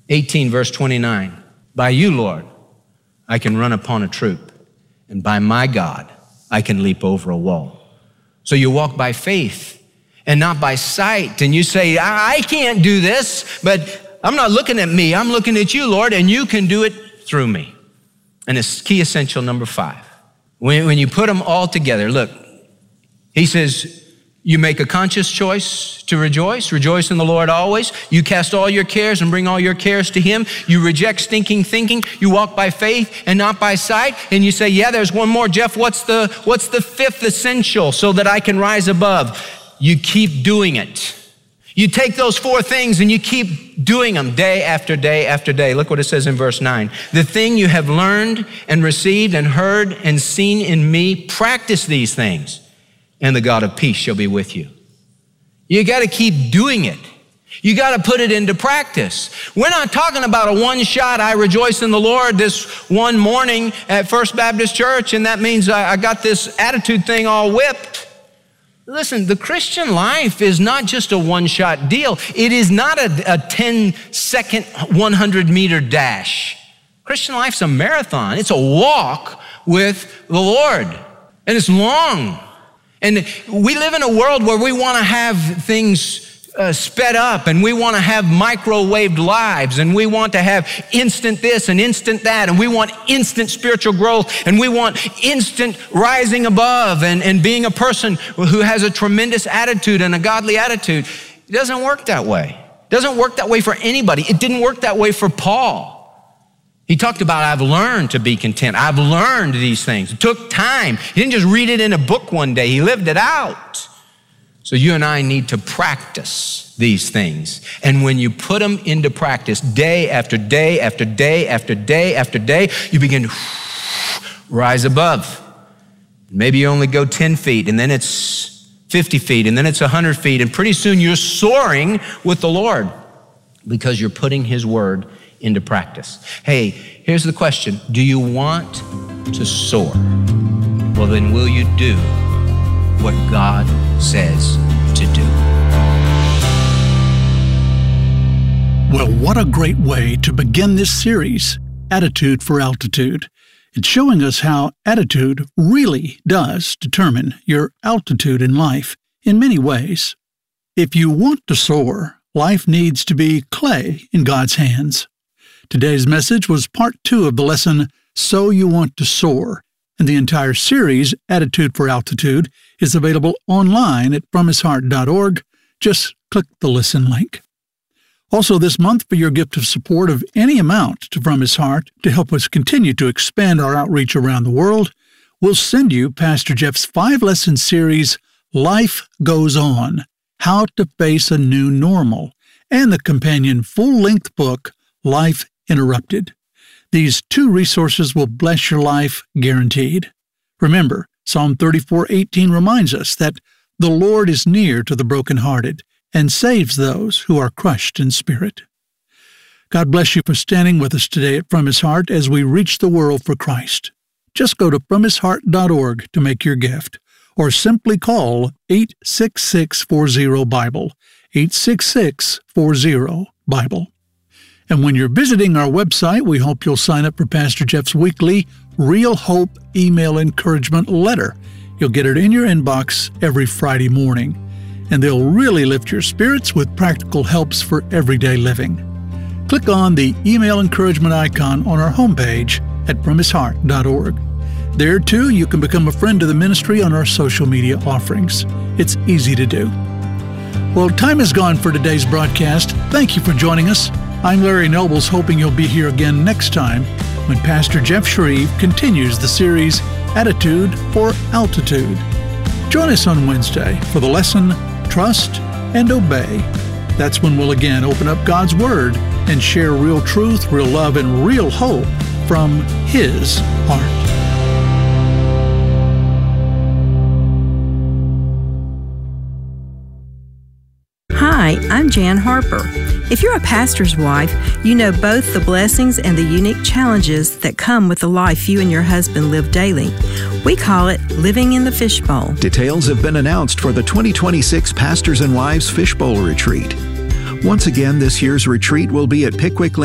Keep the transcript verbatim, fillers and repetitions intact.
eighteen, verse twenty-nine. By you, Lord, I can run upon a troop, and by my God, I can leap over a wall. So you walk by faith and not by sight. And you say, I, I can't do this, but I'm not looking at me. I'm looking at you, Lord, and you can do it through me. And it's key essential number five. When, when you put them all together, look, he says, you make a conscious choice to rejoice. Rejoice in the Lord always. You cast all your cares and bring all your cares to him. You reject stinking thinking. You walk by faith and not by sight. And you say, yeah, there's one more. Jeff, what's the, what's the fifth essential so that I can rise above? You keep doing it. You take those four things and you keep doing them day after day after day. Look what it says in verse nine. The thing you have learned and received and heard and seen in me, practice these things, and the God of peace shall be with you. You got to keep doing it. You got to put it into practice. We're not talking about a one-shot, I rejoice in the Lord this one morning at First Baptist Church, and that means I, I got this attitude thing all whipped. Listen, the Christian life is not just a one-shot deal. It is not a ten-second, one hundred meter dash. Christian life's a marathon. It's a walk with the Lord, and it's long. And we live in a world where we want to have things uh, sped up, and we want to have microwaved lives, and we want to have instant this and instant that, and we want instant spiritual growth, and we want instant rising above and, and being a person who has a tremendous attitude and a godly attitude. It doesn't work that way. It doesn't work that way for anybody. It didn't work that way for Paul. He talked about, I've learned to be content. I've learned these things. It took time. He didn't just read it in a book one day. He lived it out. So you and I need to practice these things. And when you put them into practice day after day after day after day after day, you begin to rise above. Maybe you only go ten feet, and then it's fifty feet, and then it's one hundred feet. And pretty soon you're soaring with the Lord because you're putting his word into practice. Hey, here's the question. Do you want to soar? Well, then will you do what God says to do? Well, what a great way to begin this series, Attitude for Altitude. It's showing us how attitude really does determine your altitude in life in many ways. If you want to soar, life needs to be clay in God's hands. Today's message was part two of the lesson, So You Want to Soar, and the entire series, Attitude for Altitude, is available online at from his heart dot org. Just click the listen link. Also this month, for your gift of support of any amount to From His Heart to help us continue to expand our outreach around the world, we'll send you Pastor Jeff's five-lesson series, Life Goes On, How to Face a New Normal, and the companion full-length book, Life Interrupted. These two resources will bless your life, guaranteed. Remember, Psalm thirty-four eighteen reminds us that the Lord is near to the brokenhearted and saves those who are crushed in spirit. God bless you for standing with us today at From His Heart as we reach the world for Christ. Just go to from his heart dot org to make your gift, or simply call eight six six, four zero, Bible, eight six six, four zero, Bible. And when you're visiting our website, we hope you'll sign up for Pastor Jeff's weekly Real Hope email encouragement letter. You'll get it in your inbox every Friday morning, and they'll really lift your spirits with practical helps for everyday living. Click on the email encouragement icon on our homepage at from his heart dot org. There, too, you can become a friend of the ministry on our social media offerings. It's easy to do. Well, time is gone for today's broadcast. Thank you for joining us. I'm Larry Nobles, hoping you'll be here again next time when Pastor Jeff Shreve continues the series Attitude for Altitude. Join us on Wednesday for the lesson Trust and Obey. That's when we'll again open up God's Word and share real truth, real love, and real hope from His heart. Hi, I'm Jan Harper. If you're a pastor's wife, you know both the blessings and the unique challenges that come with the life you and your husband live daily. We call it living in the fishbowl. Details have been announced for the twenty twenty-six Pastors and Wives Fishbowl Retreat. Once again, this year's retreat will be at Pickwick